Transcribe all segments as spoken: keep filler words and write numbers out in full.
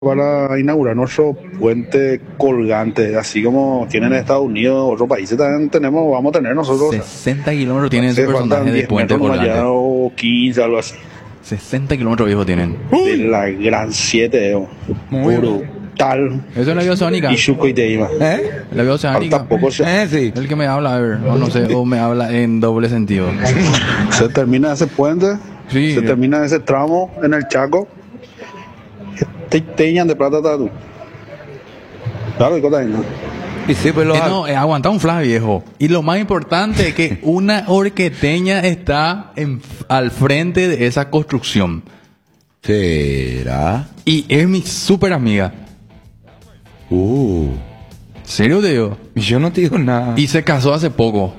para inaugurar nuestro puente colgante, así como tienen en Estados Unidos, otros países también tenemos, vamos a tener nosotros. sesenta kilómetros tienen ese Se faltan personaje de diez puente metros nomás colgante. ya, o quince, algo así. sesenta kilómetros viejos tienen. De la gran siete, oh. Muy brutal. Eso es la vía oceánica. Y Chuco y Teima. ¿Eh? La vía oceánica. Falta poco, se, Eh, sí. El que me habla, a ver, o no sé, o me habla en doble sentido. se termina ese puente, Sí. se termina ese tramo en el Chaco. Te teñan de plata tatu. Claro, y cosa ¿no? Y sí, pues los Eh, no, eh, aguanta un flash viejo. Y lo más importante es que una orqueteña está en- al frente de esa construcción. ¿Será? Y es mi súper amiga. Uh. ¿Serio te digo? Yo no te digo nada. Y se casó hace poco.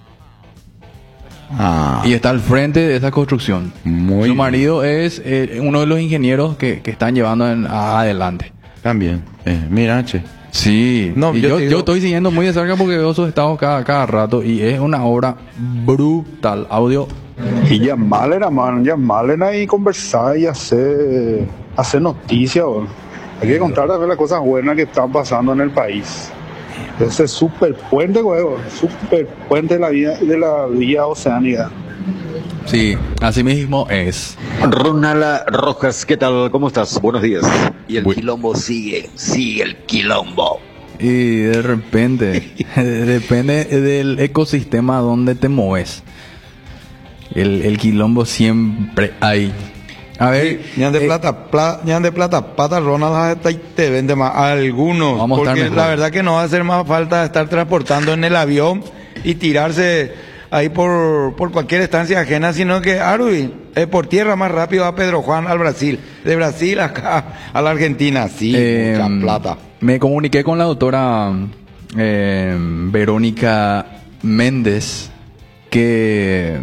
Ah. Y está al frente de esa construcción. Muy Su bien. marido es eh, uno de los ingenieros que, que están llevando en- adelante. También. Eh, mira, che. Sí, No, y yo yo, te yo, digo- estoy siguiendo muy de cerca porque veo sus estados cada, cada rato y es una obra brutal. Audio. Y llamar era, man, llamar era y conversar y hacer, hacer noticias, bro. Hay que contar también las cosas buenas que están pasando en el país. Ese super puente, huevo, super puente de la vía, de la vía oceánica. Sí, así mismo es. Ronala Rojas, ¿qué tal? ¿Cómo estás? Buenos días. Y el Bu- quilombo sigue, sigue el quilombo. Y de repente, depende del ecosistema donde te mueves. El, el quilombo siempre hay. A ver, Ñan de eh, plata, pla, ñan de plata, pata Ronald hasta ahí te vende más. Algunos. Vamos a estar porque mejor. la verdad que no va a hacer más falta estar transportando en el avión y tirarse ahí por, por cualquier estancia ajena, sino que Arui, eh, por tierra más rápido a Pedro Juan al Brasil. De Brasil acá a la Argentina. Sí, Eh, mucha plata. Me comuniqué con la doctora eh, Verónica Méndez, que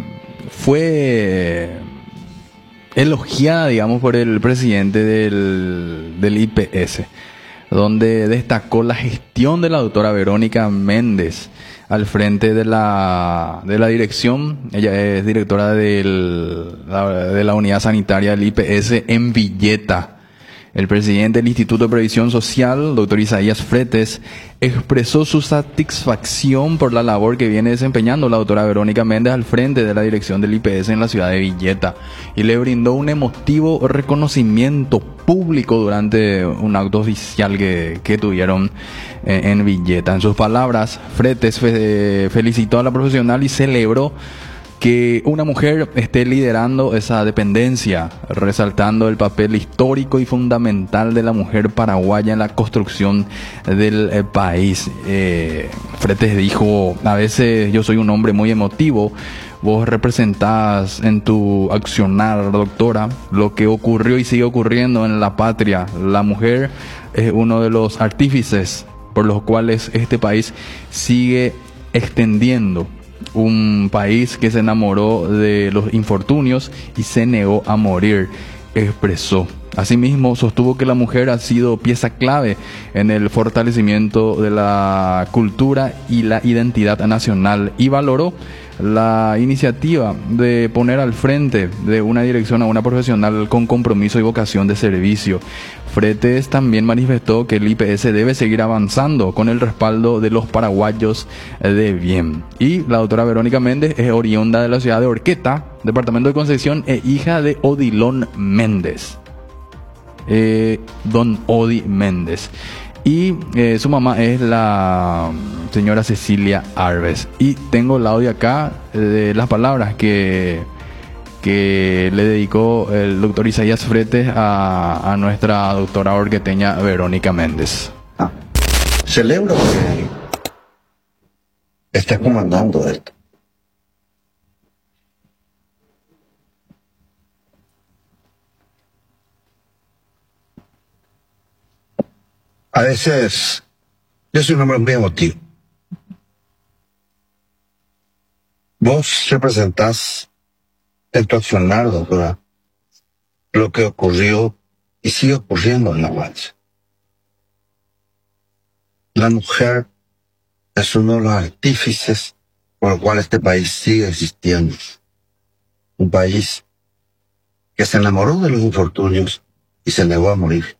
fue elogiada, digamos, por el presidente del, del I P S, donde destacó la gestión de la doctora Verónica Méndez al frente de la, de la dirección. Ella es directora del, la- de la unidad sanitaria del I P S en Villeta. El presidente del Instituto de Previsión Social, doctor Isaías Fretes, expresó su satisfacción por la labor que viene desempeñando la doctora Verónica Méndez al frente de la dirección del I P S en la ciudad de Villeta y le brindó un emotivo reconocimiento público durante un acto oficial que, que tuvieron eh, en Villeta. En sus palabras, Fretes fe- felicitó a la profesional y celebró que una mujer esté liderando esa dependencia, resaltando el papel histórico y fundamental de la mujer paraguaya en la construcción del eh, país. Eh, Fretes dijo: a veces yo soy un hombre muy emotivo. Vos representás en tu accionar, doctora, lo que ocurrió y sigue ocurriendo en la patria. La mujer es uno de los artífices por los cuales este país sigue extendiendo. Un país que se enamoró de los infortunios y se negó a morir, expresó. Asimismo, sostuvo que la mujer ha sido pieza clave en el fortalecimiento de la cultura y la identidad nacional y valoró la iniciativa de poner al frente de una dirección a una profesional con compromiso y vocación de servicio. Fretes también manifestó que el I P S debe seguir avanzando con el respaldo de los paraguayos de bien. Y la doctora Verónica Méndez es oriunda de la ciudad de Orqueta, departamento de Concepción, e hija de Odilón Méndez. Eh, don Odi Méndez. Y eh, su mamá es la señora Cecilia Arves. Y tengo el audio acá eh, de las palabras que, que le dedicó el doctor Isaías Fretes a, a nuestra doctora orqueteña Verónica Méndez. Celebro que estés comandando esto. A veces yo soy un hombre muy emotivo. Vos representás en tu accionar, doctora, lo que ocurrió y sigue ocurriendo en la patria. La mujer es uno de los artífices por el cual este país sigue existiendo. Un país que se enamoró de los infortunios y se negó a morir.